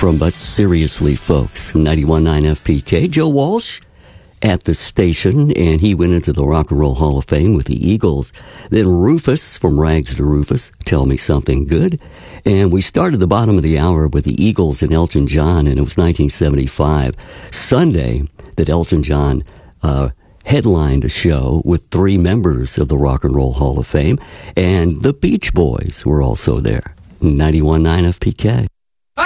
from But Seriously Folks, 91.9 FPK. Joe Walsh at the station, and he went into the Rock and Roll Hall of Fame with the Eagles. Then Rufus, from Rags to Rufus, Tell Me Something Good. And we started the bottom of the hour with the Eagles and Elton John, and it was 1975, Sunday, that Elton John headlined a show with 3 members of the Rock and Roll Hall of Fame, and the Beach Boys were also there. 91.9 FPK.